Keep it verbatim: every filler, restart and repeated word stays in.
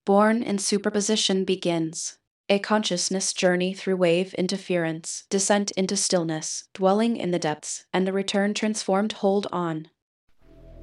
Born in superposition begins. A consciousness journey through wave interference, descent into stillness, dwelling in the depths, and the return transformed hold on.